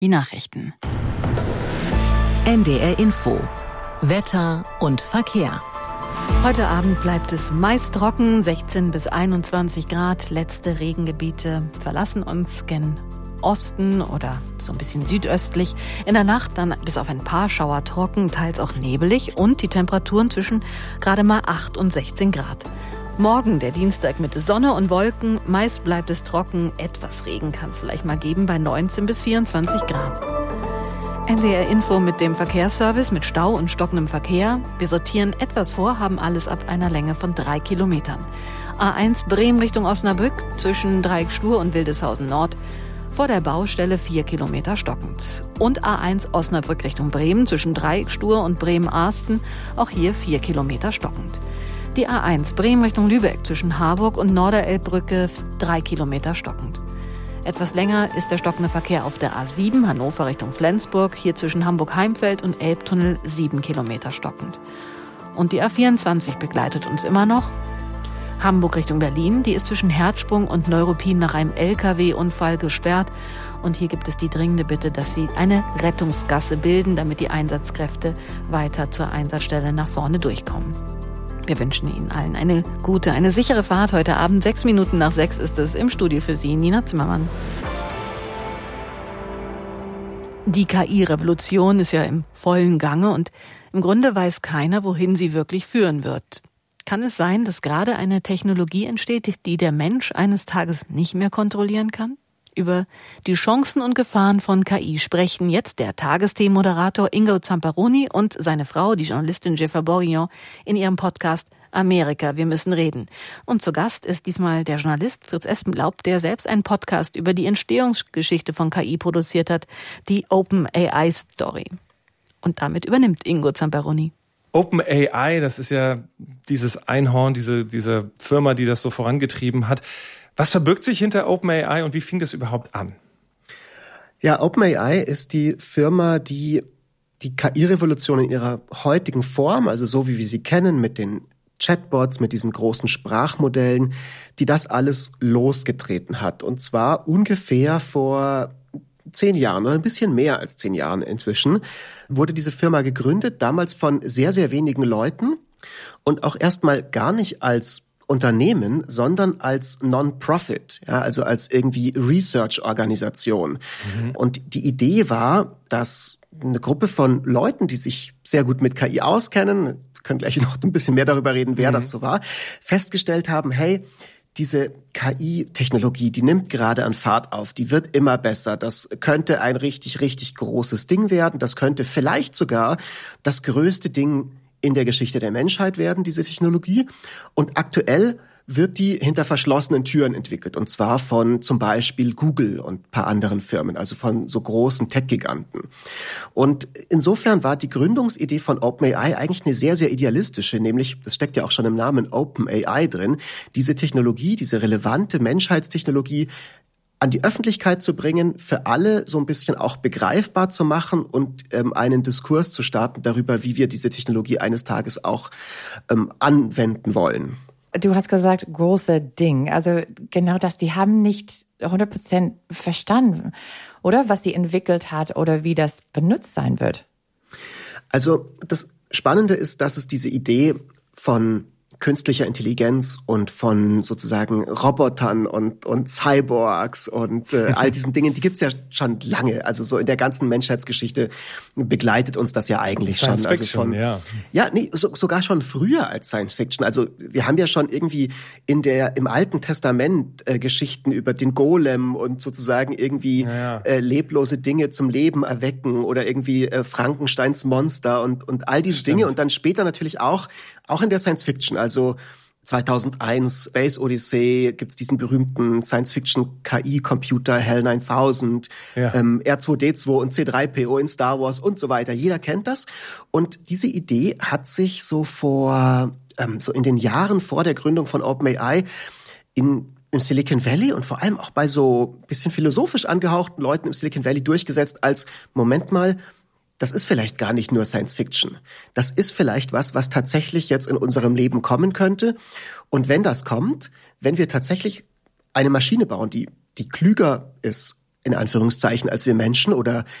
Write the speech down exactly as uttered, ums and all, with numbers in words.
Die Nachrichten. N D R Info. Wetter und Verkehr. Heute Abend bleibt es meist trocken, sechzehn bis einundzwanzig Grad. Letzte Regengebiete verlassen uns gen Osten oder so ein bisschen südöstlich. In der Nacht dann bis auf ein paar Schauer trocken, teils auch nebelig und die Temperaturen zwischen gerade mal acht und sechzehn Grad. Morgen, der Dienstag, mit Sonne und Wolken. Meist bleibt es trocken. Etwas Regen kann es vielleicht mal geben bei neunzehn bis vierundzwanzig Grad. N D R Info mit dem Verkehrsservice mit Stau und stockendem Verkehr. Wir sortieren etwas vor, haben alles ab einer Länge von drei Kilometern. A eins Bremen Richtung Osnabrück zwischen Dreieckschlur und Wildeshausen Nord. Vor der Baustelle vier Kilometer stockend. Und A eins Osnabrück Richtung Bremen zwischen Dreieckschlur und Bremen-Arsten. Auch hier vier Kilometer stockend. Die A eins Bremen Richtung Lübeck zwischen Harburg und Norderelbbrücke drei Kilometer stockend. Etwas länger ist der stockende Verkehr auf der A sieben Hannover Richtung Flensburg, hier zwischen Hamburg-Heimfeld und Elbtunnel sieben Kilometer stockend. Und die A vierundzwanzig begleitet uns immer noch. Hamburg Richtung Berlin, die ist zwischen Herzsprung und Neuruppin nach einem L K W-Unfall gesperrt. Und hier gibt es die dringende Bitte, dass Sie eine Rettungsgasse bilden, damit die Einsatzkräfte weiter zur Einsatzstelle nach vorne durchkommen. Wir wünschen Ihnen allen eine gute, eine sichere Fahrt heute Abend. Sechs Minuten nach sechs ist es im Studio für Sie, Nina Zimmermann. Die K I-Revolution ist ja im vollen Gange und im Grunde weiß keiner, wohin sie wirklich führen wird. Kann es sein, dass gerade eine Technologie entsteht, die der Mensch eines Tages nicht mehr kontrollieren kann? Über die Chancen und Gefahren von K I sprechen jetzt der Tagesthemenmoderator Ingo Zamperoni und seine Frau, die Journalistin Jennifer Borillon, in ihrem Podcast Amerika, wir müssen reden. Und zu Gast ist diesmal der Journalist Fritz Espenlaub, der selbst einen Podcast über die Entstehungsgeschichte von K I produziert hat, die OpenAI Story. Und damit übernimmt Ingo Zamperoni. OpenAI, das ist ja dieses Einhorn, diese, diese Firma, die das so vorangetrieben hat. Was verbirgt sich hinter OpenAI und wie fing das überhaupt an? Ja, OpenAI ist die Firma, die die K I-Revolution in ihrer heutigen Form, also so wie wir sie kennen, mit den Chatbots, mit diesen großen Sprachmodellen, die das alles losgetreten hat. Und zwar ungefähr vor zehn Jahren oder ein bisschen mehr als zehn Jahren inzwischen wurde diese Firma gegründet, damals von sehr, sehr wenigen Leuten und auch erstmal gar nicht als Unternehmen, sondern als Non-Profit, ja, also als irgendwie Research-Organisation. Mhm. Und die Idee war, dass eine Gruppe von Leuten, die sich sehr gut mit K I auskennen, wir können gleich noch ein bisschen mehr darüber reden, wer mhm. das so war, festgestellt haben, hey, diese K I-Technologie, die nimmt gerade an Fahrt auf, die wird immer besser. Das könnte ein richtig, richtig großes Ding werden. Das könnte vielleicht sogar das größte Ding in der Geschichte der Menschheit werden, diese Technologie. Und aktuell wird die hinter verschlossenen Türen entwickelt. Und zwar von zum Beispiel Google und ein paar anderen Firmen, also von so großen Tech-Giganten. Und insofern war die Gründungsidee von OpenAI eigentlich eine sehr, sehr idealistische, nämlich, das steckt ja auch schon im Namen OpenAI drin, diese Technologie, diese relevante Menschheitstechnologie an die Öffentlichkeit zu bringen, für alle so ein bisschen auch begreifbar zu machen und ähm, einen Diskurs zu starten darüber, wie wir diese Technologie eines Tages auch ähm, anwenden wollen. Du hast gesagt, große Ding. Also genau das, die haben nicht hundert Prozent verstanden, oder? Was sie entwickelt hat oder wie das benutzt sein wird. Also das Spannende ist, dass es diese Idee von künstlicher Intelligenz und von sozusagen Robotern und und Cyborgs und äh, all diesen Dingen, die gibt's ja schon lange. Also so in der ganzen Menschheitsgeschichte begleitet uns das ja eigentlich Science schon. Fiction, also von, ja. Ja, nee, so, sogar schon früher als Science Fiction. Also wir haben ja schon irgendwie in der im Alten Testament äh, Geschichten über den Golem und sozusagen irgendwie ja, ja. Äh, leblose Dinge zum Leben erwecken oder irgendwie äh, Frankensteins Monster und und all diese Stimmt. Dinge und dann später natürlich auch auch in der Science Fiction. Also zweitausendeins, Space Odyssey, gibt's diesen berühmten Science-Fiction-K I-Computer HAL neuntausend, ja. ähm, R zwei D zwei und C drei P O in Star Wars und so weiter. Jeder kennt das. Und diese Idee hat sich so vor, ähm, so in den Jahren vor der Gründung von OpenAI in im Silicon Valley und vor allem auch bei so ein bisschen philosophisch angehauchten Leuten im Silicon Valley durchgesetzt als, Moment mal, das ist vielleicht gar nicht nur Science Fiction. Das ist vielleicht was, was tatsächlich jetzt in unserem Leben kommen könnte. Und wenn das kommt, wenn wir tatsächlich eine Maschine bauen, die, die klüger ist in Anführungszeichen, als wir Menschen oder